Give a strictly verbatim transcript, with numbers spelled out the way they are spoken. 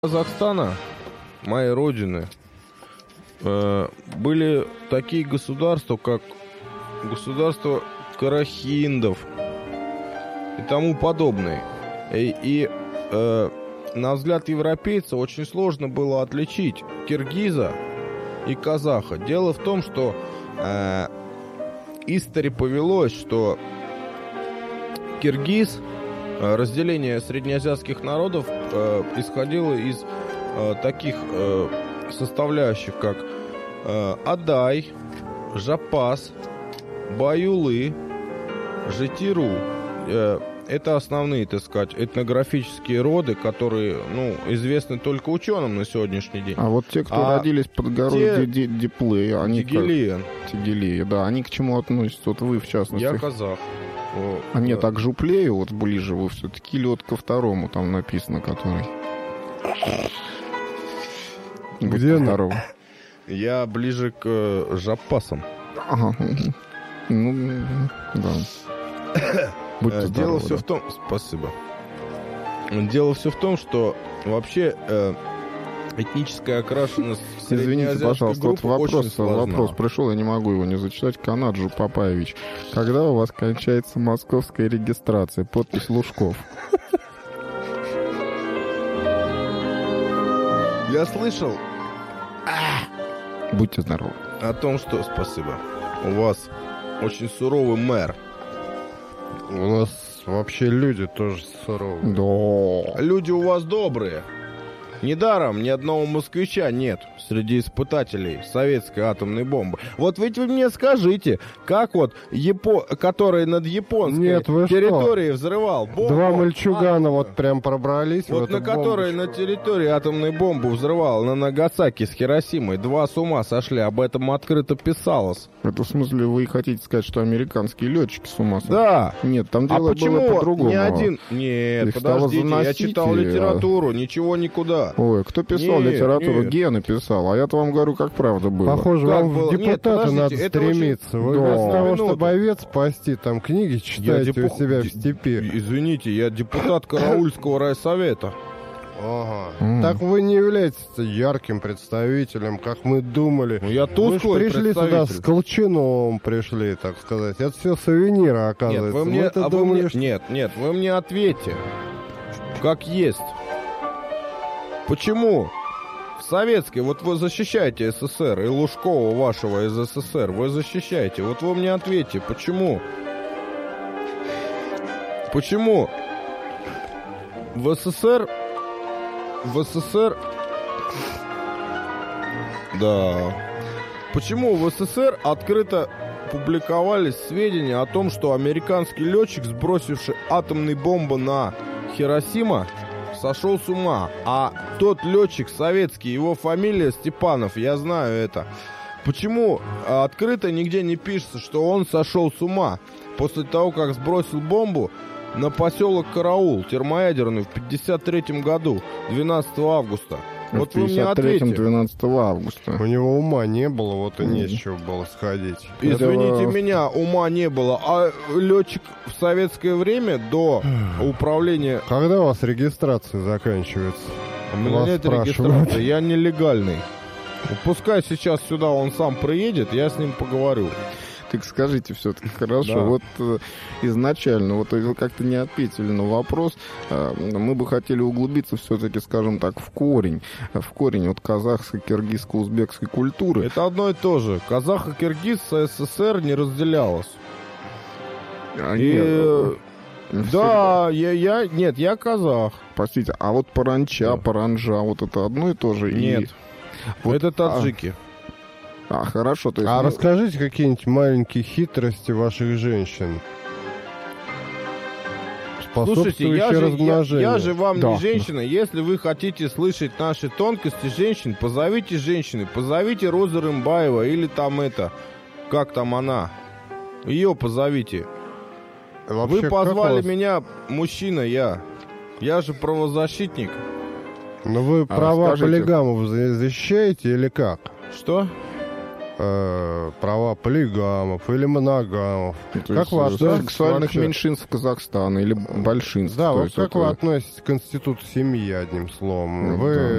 Казахстана, моей родины, э, были такие государства, как государство карахиндов и тому подобное. И, и э, на взгляд европейца очень сложно было отличить киргиза и казаха. Дело в том, что э, истори повелось, что киргиз, разделение среднеазиатских народов э, исходило из э, таких э, составляющих, как э, Адай, Жапас, Баюлы, Житиру. Э, это основные, так сказать, этнографические роды, которые, ну, известны только ученым на сегодняшний день. А вот те, кто а родились под горой те... Диплы, они Тигелия. Как... Тигелия, да, они к чему относятся? Вот вы, в частности. Я казах. О, а нет, так к Жуплею вот ближе вы все-таки, или вот ко второму там написано, который... Где второго? Я ближе к э, Жапасам. Ага. Ну, да. Будьте здоровы. Дело все да. в том... Спасибо. Дело все в том, что вообще э, этническая окрашенность Извините, пожалуйста, вот вопрос, вопрос пришел, я не могу его не зачитать. Канаджу Папаевич. Когда у вас кончается московская регистрация? Подпись Лужков. Я слышал... Будьте здоровы. О том, что... Спасибо. У вас очень суровый мэр. У нас вообще люди тоже суровые. Да. Люди у вас добрые. Недаром ни одного москвича нет среди испытателей советской атомной бомбы. Вот ведь вы мне скажите, как вот Япо... который над японской нет, территорией что? взрывал бомбу... Два мальчугана а... вот прям пробрались вот в на которой на территории атомной бомбу взрывал на Нагасаки с Хиросимой. Два с ума сошли, об этом открыто писалось. Это в смысле вы хотите сказать, что американские летчики с ума сошли? Да. Нет, там дело а почему было по-другому. Ни один... Нет, их подождите, я читал литературу, а... ничего никуда. Ой, кто писал нет, литературу? Нет. Гена писал, а я-то вам говорю, как правда было. Похоже, как вам было? в депутаты нет, надо стремиться. Очень... Вы да. вместо того, минуту. чтобы овец спасти, там книги читаете депу... у себя в степи. Извините, я депутат Караульского райсовета. Ага. Mm. Так вы не являетесь ярким представителем, как мы думали. Ну, я тусклый Вы пришли сюда с колчаном, пришли, так сказать. Это все сувениры, оказывается. Нет, вы мне, а думали, вы мне... что... нет, нет, вы мне ответьте, как есть. Почему в советской, вот вы защищаете СССР, и Лужкова вашего из СССР, вы защищаете, вот вы мне ответьте, почему? Почему в СССР, в СССР, да, почему в СССР открыто публиковались сведения о том, что американский летчик, сбросивший атомную бомбу на Хиросима, сошел с ума, а тот летчик советский, его фамилия Степанов, я знаю это. Почему открыто нигде не пишется, что он сошел с ума после того, как сбросил бомбу на поселок Караул, термоядерную, в пятьдесят третьем году, двенадцатого августа? Вот вы мне ответьте. двенадцатого августа. У него ума не было, вот и не с чего было сходить. Извините Это... меня, ума не было. А летчик в советское время до управления... Когда у вас регистрация заканчивается? У меня нет регистрации, я нелегальный. Пускай сейчас сюда он сам приедет, я с ним поговорю. Так скажите все-таки, хорошо, да. вот э, изначально, вот вы как-то не ответили на вопрос, э, мы бы хотели углубиться все-таки, скажем так, в корень, в корень вот казахской, киргизской, узбекской культуры. Это одно и то же. Казах и киргиз с СССР не разделялось. А и... нет, да, я, я, нет, я казах. Простите, а вот паранча, да. паранжа, вот это одно и то же? Нет, и... вот, это таджики. А... А, хорошо. То есть, а ну... расскажите какие-нибудь маленькие хитрости ваших женщин. Слушайте, я же, я, я же вам да. не женщина. Если вы хотите слышать наши тонкости женщин, позовите женщины. Позовите Розу Рымбаева или там это, как там она. Ее позовите. Вообще, вы позвали вас... меня, мужчина, я. Я же правозащитник. Но вы а права полигамов защищаете или как? Что? э, права полигамов или моногамов. То как вы относитесь сексуальных вообще... меньшинств Казахстана или большинств? Да, вот есть как вот вы это... относитесь к институту семьи, одним словом? Ну, вы да.